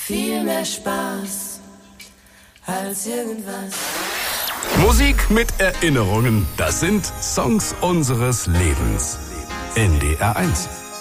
Viel mehr Spaß als irgendwas. Musik mit Erinnerungen, das sind Songs unseres Lebens. NDR 1.